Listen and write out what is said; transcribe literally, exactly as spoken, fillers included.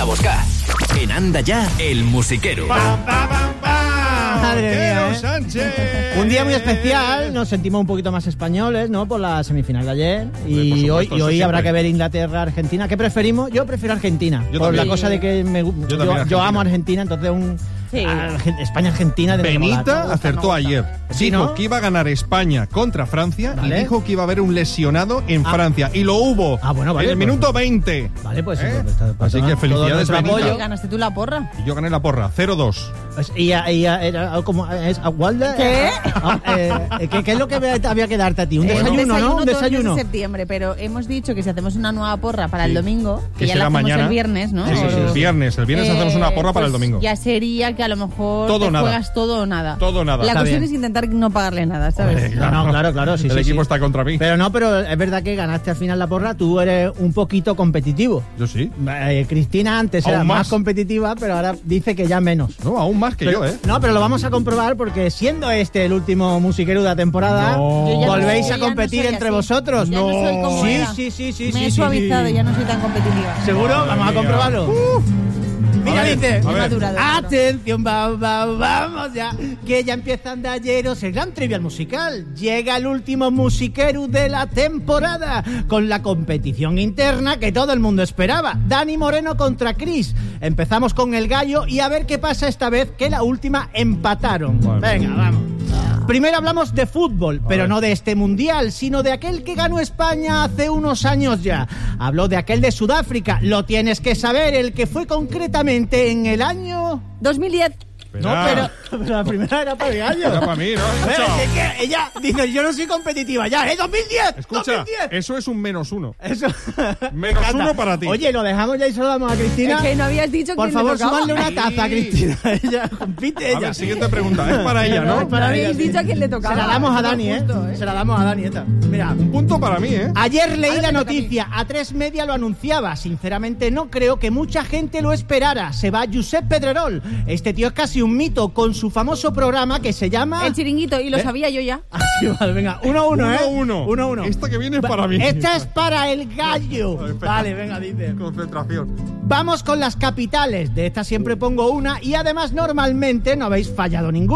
a buscar. En Anda Ya, el musiquero. ¡Pam, pam, pam, pam! Madre mía, ¿eh? Sánchez. Un día muy especial, nos sentimos un poquito más españoles, ¿no? Por la semifinal de ayer. Y supuesto, hoy, y hoy eso habrá siempre. que ver Inglaterra-Argentina. ¿Qué preferimos? Yo prefiero Argentina. Yo por también. la cosa de que me, yo, también yo, Argentina. amo a Argentina, entonces un Sí. Argen- España-Argentina de Benita acertó ayer. Sí, Dijo ¿no? que iba a ganar España contra Francia Vale. y dijo que iba a haber un lesionado en Ah. Francia. Y lo hubo. Ah, bueno, vale, En el pues- minuto veinte. Vale, pues, ¿Eh? pues, pues, pues, Así que todo felicidades, nuestro Benita. apoyo. Oye, ¿ganaste tú la porra? Y yo gané la porra, cero dos. Pues, y, y, era como es Agualda. ¿Qué? Ah, eh, ¿qué, ¿Qué es lo que había que darte a ti? Un Eh, desayuno, ¿no? Un todos los desayuno. de septiembre, pero hemos dicho que si hacemos una nueva porra para el Sí. domingo, que, Que ya será la hacemos mañana. el viernes, ¿no? Sí, sí, sí, el O- viernes. El viernes Eh, hacemos una porra para el pues domingo. Ya sería que a lo mejor Todo o te nada. juegas todo o nada. Todo o nada. La Está cuestión bien. es intentar no pagarle nada, ¿sabes? No, no, claro, claro, sí, el sí, equipo sí. está contra mí. Pero no, pero es verdad que ganaste al final la porra, tú eres un poquito competitivo. Yo sí. Eh, Cristina antes Aún era más. más. competitiva, pero ahora dice que ya menos. No, aún más que Pero- yo, ¿eh? No, pero lo vamos a comprobar porque siendo este el último musiquero de la temporada, No. Yo ya no- volvéis yo a ya no competir soy entre así. vosotros. Ya no soy como sí, era. sí, sí, sí, Me sí, he sí, suavizado, sí. ya no soy tan competitiva. ¿Seguro? Madre Vamos a mía. comprobarlo. Mira, A ver, dice. a He ver. madurado, claro. Atención, va, va, vamos ya, que ya empiezan de ayeros el gran trivial musical. Llega el último musiquero de la temporada, con la competición interna que todo el mundo esperaba. Dani Moreno contra Chris. Empezamos con el gallo y a ver qué pasa esta vez, que la última empataron. Vale. Venga, vamos. Primero hablamos de fútbol, pero ver. no de este mundial, sino de aquel que ganó España hace unos años ya. Habló de aquel de Sudáfrica, lo tienes que saber, el que fue concretamente en el año... dos mil diez. No, pero, pero la primera era para el gallo. Era para mí, ¿no? Pero Escucha, es que ella dice, yo no soy competitiva ya, ¿eh? ¡dos mil diez! escucha, ¡dos mil diez! eso es un menos uno. Eso. Menos Me encanta. uno para ti. Oye, lo dejamos ya y se lo damos a Cristina. Es que no habías dicho Por quién favor, le tocaba. súbanle una Sí. taza a Cristina. Ella compite ella. A ver, siguiente pregunta. Es para ella, No, ¿no? es para No ella, habéis sí. dicho a quién le tocaba. Se la damos a Dani, Justo, ¿eh? Se la damos a Dani esta. Mira. Un punto para mí, ¿eh? Ayer leí Ahora la me toca a mí. noticia, a tres media lo anunciaba. Sinceramente no creo que mucha gente lo esperara. Se va Josep Pedrerol. Este tío es casi un mito con su famoso programa que se llama... El chiringuito, y lo ¿Eh? sabía yo ya. Ah, sí, vale, venga, uno a uno, ¿eh? Uno, uno. Uno a uno. Esta que viene es Va- para mí. Esta es para el gallo. Espera. Vale, venga, dice. Concentración. Vamos con las capitales. De esta siempre pongo una y además normalmente no habéis fallado ninguna.